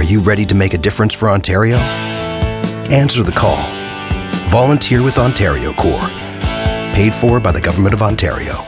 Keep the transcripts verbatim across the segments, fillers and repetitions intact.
you ready to make a difference for Ontario? Answer the call. Volunteer with Ontario Corps. Paid for by the Government of Ontario.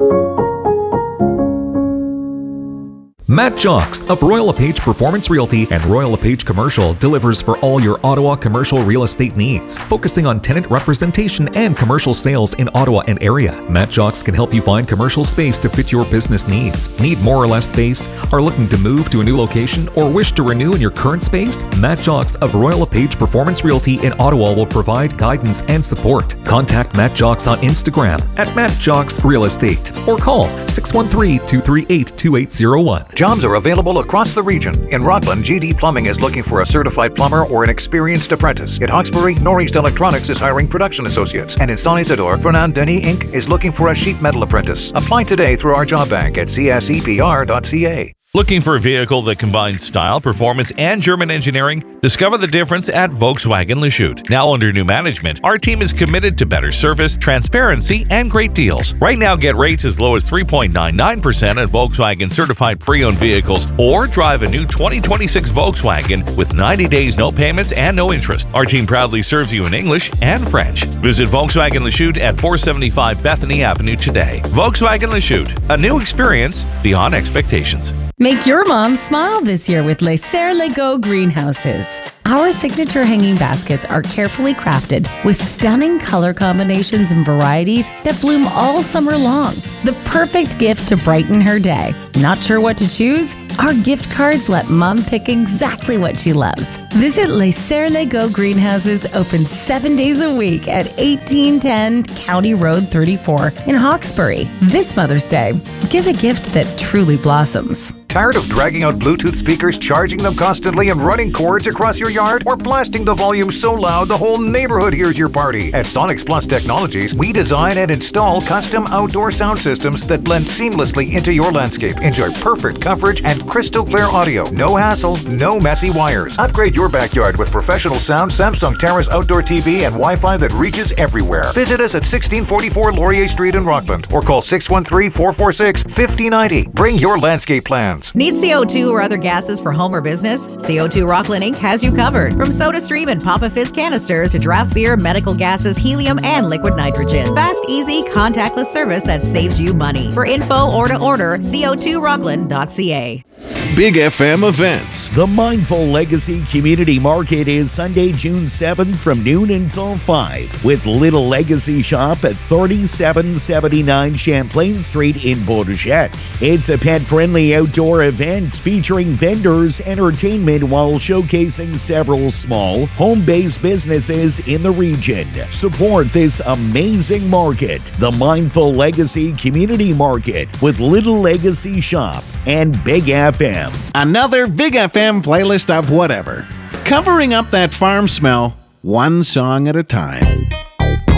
Matt Jocks of Royal LePage Performance Realty and Royal LePage Commercial delivers for all your Ottawa commercial real estate needs, focusing on tenant representation and commercial sales in Ottawa and area. Matt Jocks can help you find commercial space to fit your business needs. Need more or less space? Are looking to move to a new location or wish to renew in your current space? Matt Jocks of Royal LePage Performance Realty in Ottawa will provide guidance and support. Contact Matt Jocks on Instagram at Matt Jocks Real Estate or call six one three, two three eight, two eight zero one. Jobs are available across the region. In Rockland, G D Plumbing is looking for a certified plumber or an experienced apprentice. In Hawkesbury, Northeast Electronics is hiring production associates. And in Saint Isidore, Fernand Denis Incorporated is looking for a sheet metal apprentice. Apply today through our job bank at c s e p r dot c a. Looking for a vehicle that combines style, performance, and German engineering? Discover the difference at Volkswagen Lachute. Now under new management, our team is committed to better service, transparency, and great deals. Right now, get rates as low as three point nine nine percent at Volkswagen certified pre-owned vehicles, or drive a new twenty twenty-six Volkswagen with ninety days, no payments, and no interest. Our team proudly serves you in English and French. Visit Volkswagen Lachute at four seventy-five Bethany Avenue today. Volkswagen Lachute, a new experience beyond expectations. Make your mom smile this year with Les Serres Lego greenhouses. Our signature hanging baskets are carefully crafted with stunning color combinations and varieties that bloom all summer long. The perfect gift to brighten her day. Not sure what to choose? Our gift cards let mom pick exactly what she loves. Visit Les Serres Lego greenhouses, open seven days a week at eighteen ten County Road thirty-four in Hawkesbury. This Mother's Day, give a gift that truly blossoms. Tired of dragging out Bluetooth speakers, charging them constantly, and running cords across your yard? Or blasting the volume so loud the whole neighborhood hears your party? At Sonics Plus Technologies, we design and install custom outdoor sound systems that blend seamlessly into your landscape. Enjoy perfect coverage and crystal clear audio. No hassle, no messy wires. Upgrade your backyard with professional sound, Samsung Terrace outdoor T V, and Wi-Fi that reaches everywhere. Visit us at sixteen forty-four Laurier Street in Rockland or call six one three, four four six, five zero nine zero. Bring your landscape plans. Need C O two or other gases for home or business? C O two Rockland Incorporated has you covered. From SodaStream and Papa Fizz canisters to draft beer, medical gases, helium, and liquid nitrogen. Fast, easy, contactless service that saves you money. For info or to order, c o two rockland dot c a. Big F M events. The Mindful Legacy Community Market is Sunday, June seventh from noon until five with Little Legacy Shop at thirty-seven seventy-nine Champlain Street in Bourget. It's a pet-friendly outdoor event featuring vendors, entertainment while showcasing several small, home-based businesses in the region. Support this amazing market, the Mindful Legacy Community Market with Little Legacy Shop and Big F M. Another Big F M playlist of whatever. Covering up that farm smell, one song at a time.